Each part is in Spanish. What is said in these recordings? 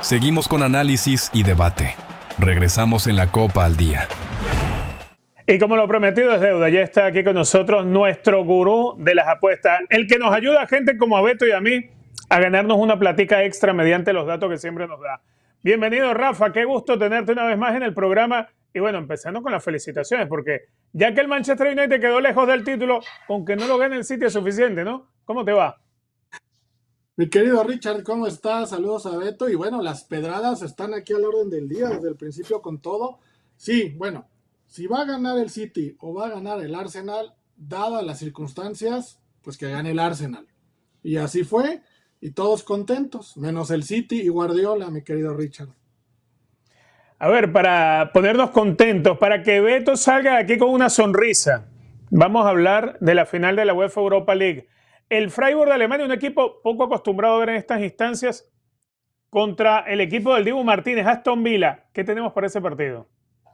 Seguimos con análisis y debate. Regresamos en la Copa al Día. Y como lo prometido es deuda, ya está aquí con nosotros nuestro gurú de las apuestas, el que nos ayuda a gente como a Beto y a mí a ganarnos una platica extra mediante los datos que siempre nos da. Bienvenido, Rafa, qué gusto tenerte una vez más en el programa. Y bueno, empezando con las felicitaciones, porque ya que el Manchester United quedó lejos del título, con que no lo gane el City es suficiente, ¿no? ¿Cómo te va? Mi querido Richard, ¿cómo estás? Saludos a Beto. Y bueno, las pedradas están aquí al orden del día, desde el principio con todo. Sí, bueno, si va a ganar el City o va a ganar el Arsenal, dadas las circunstancias, pues que gane el Arsenal. Y así fue, y todos contentos, menos el City y Guardiola, mi querido Richard. A ver, para ponernos contentos, para que Beto salga de aquí con una sonrisa, vamos a hablar de la final de la UEFA Europa League. El Freiburg de Alemania, un equipo poco acostumbrado a ver en estas instancias, contra el equipo del Dibu Martínez, Aston Villa. ¿Qué tenemos para ese partido?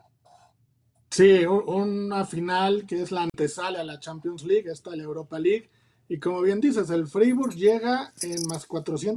Sí, una final que es la antesala a la Champions League, esta la Europa League. Y como bien dices, el Freiburg llega en más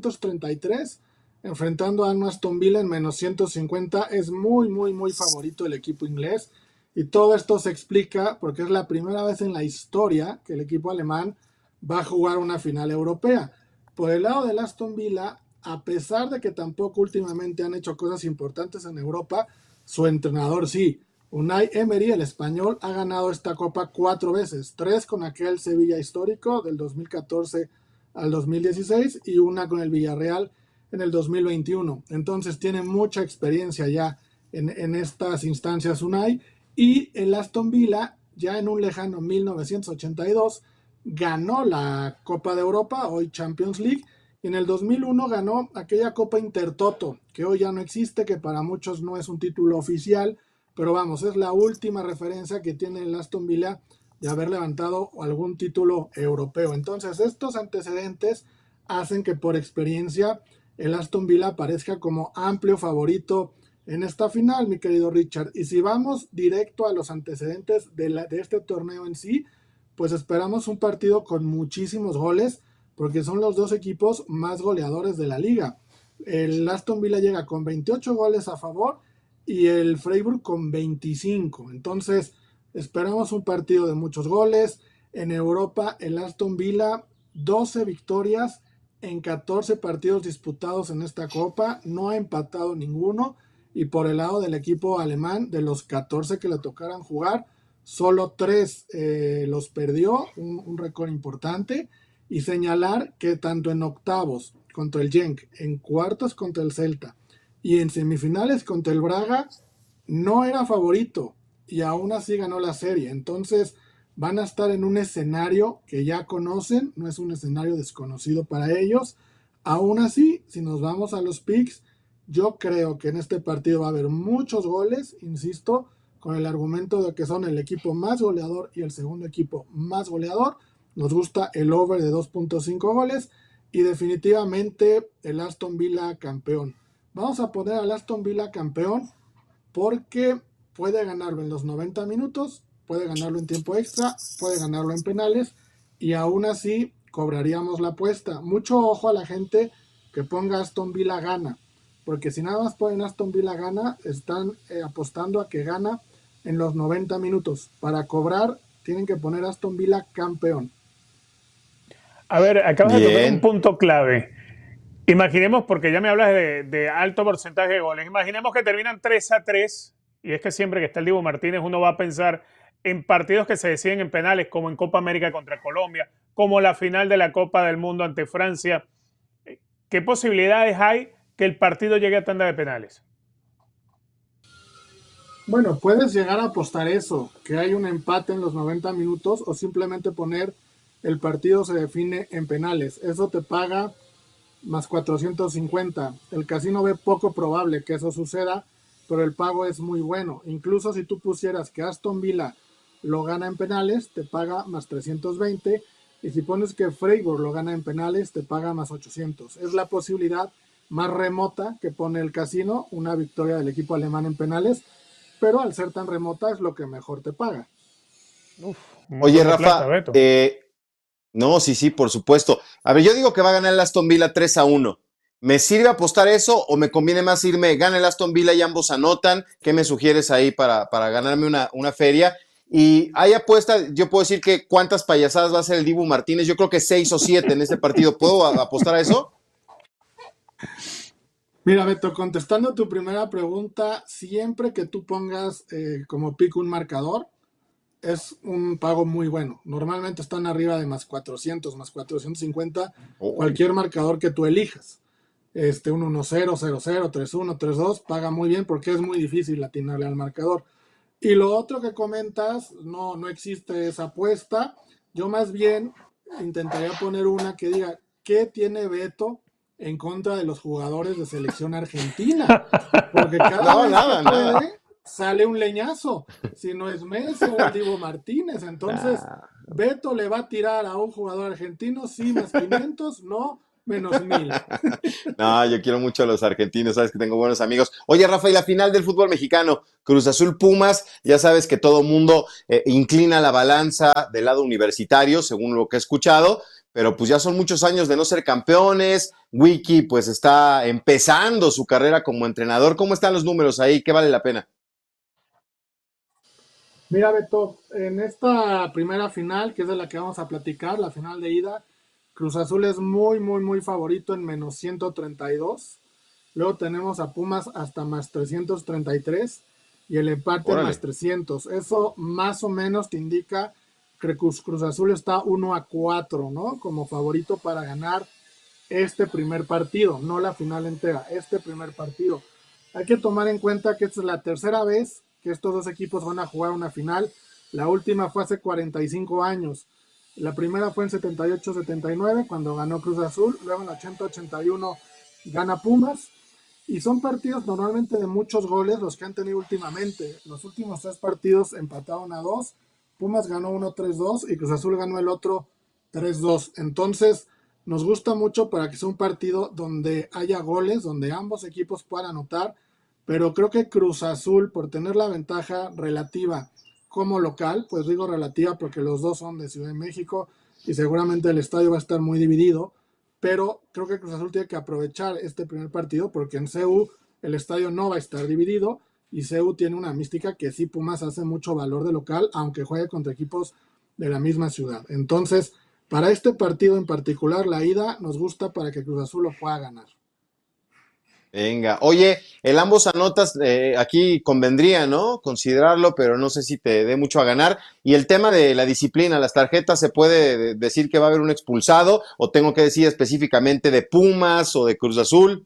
433, enfrentando a un Aston Villa en menos 150. Es muy, muy, muy favorito el equipo inglés. Y todo esto se explica porque es la primera vez en la historia que el equipo alemán va a jugar una final europea. Por el lado del Aston Villa, a pesar de que tampoco últimamente han hecho cosas importantes en Europa, su entrenador sí. Unai Emery, el español, ha ganado esta copa 4 veces, 3 con aquel Sevilla histórico del 2014 al 2016 y una con el Villarreal en el 2021. Entonces tiene mucha experiencia ya en estas instancias Unai, y el Aston Villa ya en un lejano 1982 ganó la Copa de Europa, hoy Champions League, y en el 2001 ganó aquella Copa Intertoto, que hoy ya no existe, que para muchos no es un título oficial, pero vamos, es la última referencia que tiene el Aston Villa de haber levantado algún título europeo. Entonces, estos antecedentes hacen que por experiencia el Aston Villa parezca como amplio favorito en esta final, mi querido Richard. Y si vamos directo a los antecedentes de este torneo en sí, pues esperamos un partido con muchísimos goles, porque son los dos equipos más goleadores de la liga. El Aston Villa llega con 28 goles a favor y el Freiburg con 25. Entonces, esperamos un partido de muchos goles. En Europa, el Aston Villa, 12 victorias en 14 partidos disputados en esta copa. No ha empatado ninguno. Y por el lado del equipo alemán, de los 14 que le tocaran jugar, solo 3 los perdió, un récord importante. Y señalar que tanto en octavos contra el Genk, en cuartos contra el Celta y en semifinales contra el Braga, no era favorito y aún así ganó la serie. Entonces van a estar en un escenario que ya conocen, no es un escenario desconocido para ellos. Aún así, si nos vamos a los picks, yo creo que en este partido va a haber muchos goles, insisto, con el argumento de que son el equipo más goleador y el segundo equipo más goleador. Nos gusta el over de 2.5 goles y definitivamente el Aston Villa campeón. Vamos a poner al Aston Villa campeón porque puede ganarlo en los 90 minutos, puede ganarlo en tiempo extra, puede ganarlo en penales y aún así cobraríamos la apuesta. Mucho ojo a la gente que ponga Aston Villa gana, porque si nada más ponen Aston Villa gana, están apostando a que gana en los 90 minutos. Para cobrar tienen que poner Aston Villa campeón. A ver, acabas de tocar un punto clave. Imaginemos, porque ya me hablas de alto porcentaje de goles, imaginemos que terminan 3-3, y es que siempre que está el Dibu Martínez uno va a pensar en partidos que se deciden en penales, como en Copa América contra Colombia, como la final de la Copa del Mundo ante Francia. ¿Qué posibilidades hay que el partido llegue a tanda de penales? Bueno, puedes llegar a apostar eso, que hay un empate en los 90 minutos o simplemente poner el partido se define en penales. Eso te paga más 450. El casino ve poco probable que eso suceda, pero el pago es muy bueno. Incluso si tú pusieras que Aston Villa lo gana en penales, te paga más 320. Y si pones que Freiburg lo gana en penales, te paga más 800. Es la posibilidad más remota que pone el casino, una victoria del equipo alemán en penales, pero al ser tan remota es lo que mejor te paga. Oye, Rafa, no, sí, por supuesto. A ver, yo digo que va a ganar el Aston Villa 3-1. ¿Me sirve apostar eso o me conviene más irme, gana el Aston Villa y ambos anotan? ¿Qué me sugieres ahí para ganarme una feria? Y hay apuesta, yo puedo decir que cuántas payasadas va a hacer el Dibu Martínez. Yo creo que 6 o 7 en este partido. ¿Puedo apostar a eso? Mira, Beto, contestando tu primera pregunta, siempre que tú pongas como pick un marcador, es un pago muy bueno. Normalmente están arriba de más 400, más 450, cualquier marcador que tú elijas. Un 1-0, 0-0, 3-1, 3-2, paga muy bien porque es muy difícil atinarle al marcador. Y lo otro que comentas, no existe esa apuesta. Yo más bien intentaría poner una que diga, ¿qué tiene Beto en contra de los jugadores de selección argentina? Porque cada vez que puede, sale un leñazo. Si no es Messi o el Dibu Martínez. Entonces, Beto le va a tirar a un jugador argentino, sí, más 500, no, menos 1000. No, yo quiero mucho a los argentinos, sabes que tengo buenos amigos. Oye, Rafa, y la final del fútbol mexicano, Cruz Azul Pumas, ya sabes que todo mundo inclina la balanza del lado universitario, según lo que he escuchado, pero pues ya son muchos años de no ser campeones. Wiki pues está empezando su carrera como entrenador. ¿Cómo están los números ahí? ¿Qué vale la pena? Mira, Beto, en esta primera final, que es de la que vamos a platicar, la final de ida, Cruz Azul es muy, muy, muy favorito en menos 132. Luego tenemos a Pumas hasta más 333 y el empate más 300. Eso más o menos te indica que Cruz Azul está 1-4, ¿no? Como favorito para ganar este primer partido, no la final entera, este primer partido. Hay que tomar en cuenta que esta es la tercera vez que estos dos equipos van a jugar una final. La última fue hace 45 años. La primera fue en 78-79 cuando ganó Cruz Azul, luego en 80-81 gana Pumas, y son partidos normalmente de muchos goles los que han tenido últimamente. Los últimos 3 partidos empataron a 2, Pumas ganó uno 3-2 y Cruz Azul ganó el otro 3-2. Entonces nos gusta mucho para que sea un partido donde haya goles, donde ambos equipos puedan anotar, pero creo que Cruz Azul, por tener la ventaja relativa como local, pues digo relativa porque los dos son de Ciudad de México y seguramente el estadio va a estar muy dividido, pero creo que Cruz Azul tiene que aprovechar este primer partido porque en CU el estadio no va a estar dividido y CU tiene una mística que sí Pumas hace mucho valor de local, aunque juegue contra equipos de la misma ciudad. Entonces, para este partido en particular, la ida nos gusta para que Cruz Azul lo pueda ganar. Venga, oye, el ambos anotas, aquí convendría, ¿no? Considerarlo, pero no sé si te dé mucho a ganar. Y el tema de la disciplina, las tarjetas, ¿se puede decir que va a haber un expulsado? ¿O tengo que decir específicamente de Pumas o de Cruz Azul?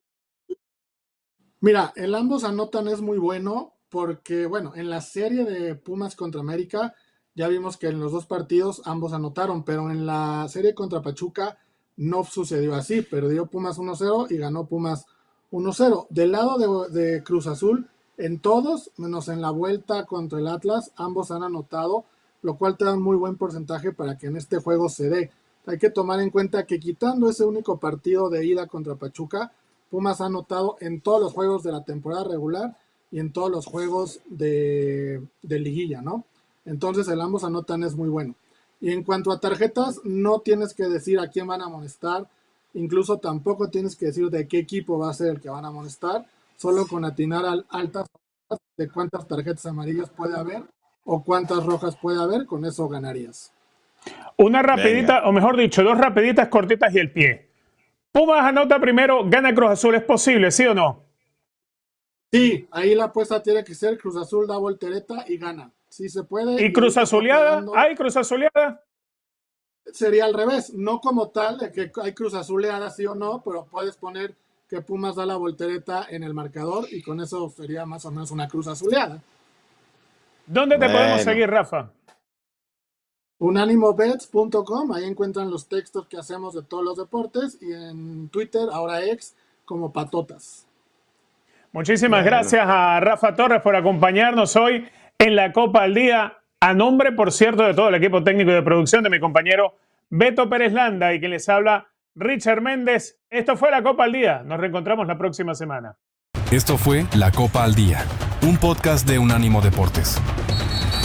Mira, el ambos anotan es muy bueno porque, bueno, en la serie de Pumas contra América ya vimos que en los 2 partidos ambos anotaron, pero en la serie contra Pachuca no sucedió así. Perdió Pumas 1-0 y ganó Pumas 1-0. Del lado de Cruz Azul, en todos, menos en la vuelta contra el Atlas, ambos han anotado, lo cual te da un muy buen porcentaje para que en este juego se dé. Hay que tomar en cuenta que quitando ese único partido de ida contra Pachuca, Pumas ha anotado en todos los juegos de la temporada regular y en todos los juegos de liguilla, ¿no? Entonces el ambos anotan es muy bueno. Y en cuanto a tarjetas, no tienes que decir a quién van a amonestar, incluso tampoco tienes que decir de qué equipo va a ser el que van a amonestar, solo con atinar altas de cuántas tarjetas amarillas puede haber o cuántas rojas puede haber, con eso ganarías. Una rapidita, venga, o mejor dicho, 2 rapiditas cortitas y el pie. Pumas anota primero, gana Cruz Azul, ¿es posible, sí o no? Sí, ahí la apuesta tiene que ser Cruz Azul da voltereta y gana. Sí se puede. ¿Y Cruz Azuleada? ¿Hay Cruz Azuleada? Sería al revés, no como tal, de que hay Cruz Azuleada sí o no, pero puedes poner que Pumas da la voltereta en el marcador y con eso sería más o menos una Cruz Azuleada. ¿Dónde te podemos seguir, Rafa? Unanimobets.com, ahí encuentran los textos que hacemos de todos los deportes y en Twitter, ahora ex, como Patotas. Muchísimas gracias a Rafa Torres por acompañarnos hoy en la Copa al Día. A nombre, por cierto, de todo el equipo técnico y de producción de mi compañero Beto Pérez Landa y quien les habla, Richard Méndez. Esto fue la Copa al Día. Nos reencontramos la próxima semana. Esto fue La Copa al Día, un podcast de Unánimo Deportes.